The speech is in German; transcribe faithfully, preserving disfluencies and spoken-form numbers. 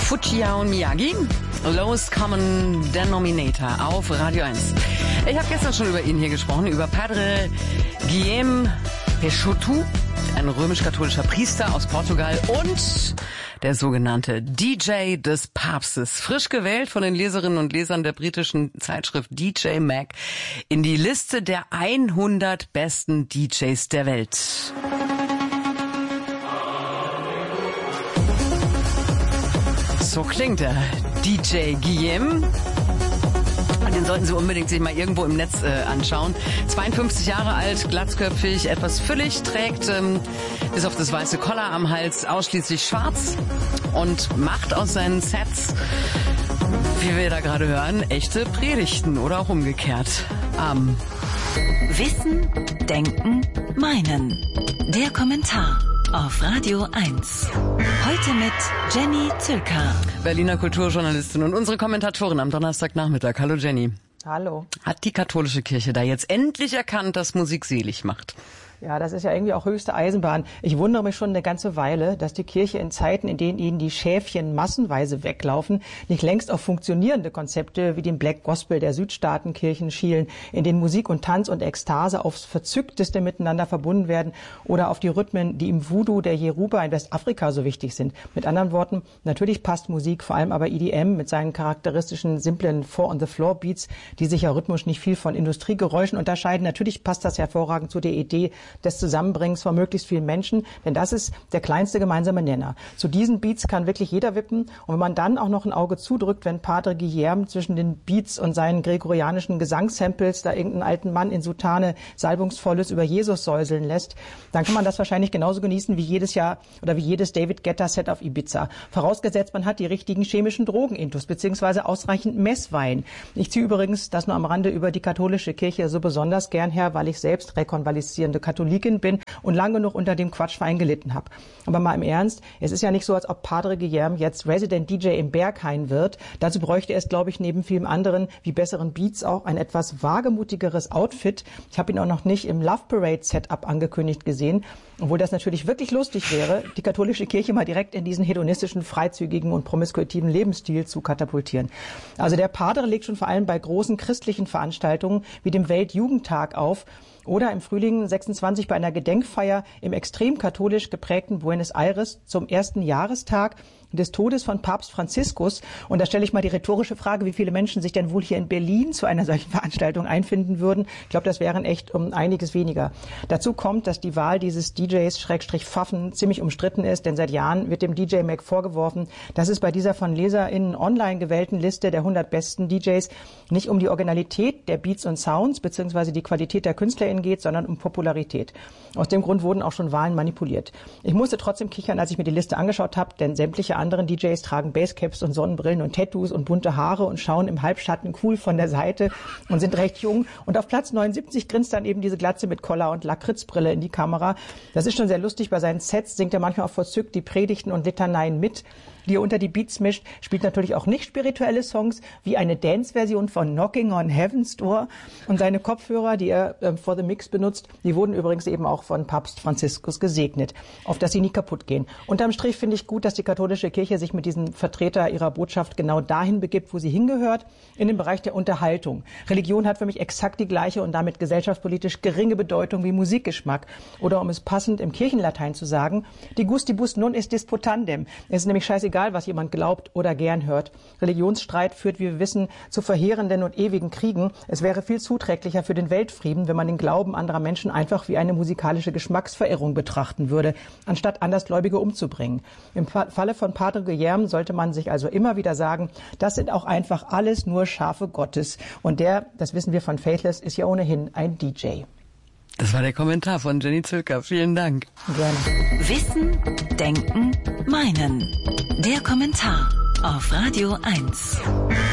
Fujiya und Miyagi, Lowest Common Denominator auf Radio eins. Ich habe gestern schon über ihn hier gesprochen, über Padre Guilherme Peixoto, ein römisch-katholischer Priester aus Portugal und der sogenannte D J des Papstes, frisch gewählt von den Leserinnen und Lesern der britischen Zeitschrift D J Mag in die Liste der hundert besten D Js der Welt. So klingt er, D J Guilherme. Den sollten Sie unbedingt sich mal irgendwo im Netz äh, anschauen. zweiundfünfzig Jahre alt, glatzköpfig, etwas füllig, trägt ähm, bis auf das weiße Collar am Hals ausschließlich schwarz und macht aus seinen Sets, wie wir da gerade hören, echte Predigten oder auch umgekehrt. Ähm. Wissen, Denken, Meinen. Der Kommentar auf Radio eins. Heute mit Jenny Zülker, Berliner Kulturjournalistin und unsere Kommentatorin am Donnerstagnachmittag. Hallo Jenny. Hallo. Hat die katholische Kirche da jetzt endlich erkannt, dass Musik selig macht? Ja, das ist ja irgendwie auch höchste Eisenbahn. Ich wundere mich schon eine ganze Weile, dass die Kirche in Zeiten, in denen ihnen die Schäfchen massenweise weglaufen, nicht längst auf funktionierende Konzepte wie den Black Gospel der Südstaatenkirchen schielen, in denen Musik und Tanz und Ekstase aufs Verzückteste miteinander verbunden werden, oder auf die Rhythmen, die im Voodoo der Yoruba in Westafrika so wichtig sind. Mit anderen Worten, natürlich passt Musik, vor allem aber E D M mit seinen charakteristischen, simplen Four-on-the-Floor-Beats, die sich ja rhythmisch nicht viel von Industriegeräuschen unterscheiden. Natürlich passt das hervorragend zu der Idee des Zusammenbringens von möglichst vielen Menschen, denn das ist der kleinste gemeinsame Nenner. Zu diesen Beats kann wirklich jeder wippen, und wenn man dann auch noch ein Auge zudrückt, wenn Padre Guilherme zwischen den Beats und seinen gregorianischen Gesangssamples da irgendeinen alten Mann in Soutane salbungsvolles über Jesus säuseln lässt, dann kann man das wahrscheinlich genauso genießen wie jedes Jahr oder wie jedes David Guetta Set auf Ibiza. Vorausgesetzt, man hat die richtigen chemischen Drogenintus beziehungsweise ausreichend Messwein. Ich ziehe übrigens das nur am Rande über die katholische Kirche so besonders gern her, weil ich selbst rekonvaleszierende Katholikin bin und lange genug unter dem Quatschwein gelitten habe. Aber mal im Ernst, es ist ja nicht so, als ob Padre Guilherme jetzt Resident D J im Berghain wird. Dazu bräuchte er es, glaube ich, neben vielem anderen wie besseren Beats auch ein etwas wagemutigeres Outfit. Ich habe ihn auch noch nicht im Love Parade Setup angekündigt gesehen, obwohl das natürlich wirklich lustig wäre, die katholische Kirche mal direkt in diesen hedonistischen, freizügigen und promiskuitiven Lebensstil zu katapultieren. Also der Padre legt schon vor allem bei großen christlichen Veranstaltungen wie dem Weltjugendtag auf, oder im Frühling sechsundzwanzig bei einer Gedenkfeier im extrem katholisch geprägten Buenos Aires zum ersten Jahrestag des Todes von Papst Franziskus. Und da stelle ich mal die rhetorische Frage, wie viele Menschen sich denn wohl hier in Berlin zu einer solchen Veranstaltung einfinden würden. Ich glaube, das wären echt um einiges weniger. Dazu kommt, dass die Wahl dieses D Js Schrägstrich Pfaffen ziemlich umstritten ist, denn seit Jahren wird dem D J Mag vorgeworfen, dass es bei dieser von LeserInnen online gewählten Liste der hundert besten D Js nicht um die Originalität der Beats und Sounds bzw. die Qualität der KünstlerInnen geht, sondern um Popularität. Aus dem Grund wurden auch schon Wahlen manipuliert. Ich musste trotzdem kichern, als ich mir die Liste angeschaut habe, denn sämtliche anderen D Js tragen Basecaps und Sonnenbrillen und Tattoos und bunte Haare und schauen im Halbschatten cool von der Seite und sind recht jung. Und auf Platz neunundsiebzig grinst dann eben diese Glatze mit Collar und Lakritzbrille in die Kamera. Das ist schon sehr lustig. Bei seinen Sets singt er manchmal auch verzückt die Predigten und Litaneien mit, die er unter die Beats mischt, spielt natürlich auch nicht spirituelle Songs, wie eine Dance-Version von Knocking on Heaven's Door. Und seine Kopfhörer, die er äh, for the Mix benutzt, die wurden übrigens eben auch von Papst Franziskus gesegnet, auf dass sie nie kaputt gehen. Unterm Strich finde ich gut, dass die katholische Kirche sich mit diesem Vertreter ihrer Botschaft genau dahin begibt, wo sie hingehört, in den Bereich der Unterhaltung. Religion hat für mich exakt die gleiche und damit gesellschaftspolitisch geringe Bedeutung wie Musikgeschmack. Oder um es passend im Kirchenlatein zu sagen, die gustibus non est disputandem. Es ist nämlich scheißegal, was jemand glaubt oder gern hört. Religionsstreit führt, wie wir wissen, zu verheerenden und ewigen Kriegen. Es wäre viel zuträglicher für den Weltfrieden, wenn man den Glauben anderer Menschen einfach wie eine musikalische Geschmacksverirrung betrachten würde, anstatt Andersgläubige umzubringen. Im Falle von Padre Guilherme sollte man sich also immer wieder sagen, das sind auch einfach alles nur Schafe Gottes. Und der, das wissen wir von Faithless, ist ja ohnehin ein D J. Das war der Kommentar von Jenny Zülker. Vielen Dank. Gerne. Wissen, Denken, Meinen. Der Kommentar auf Radio eins.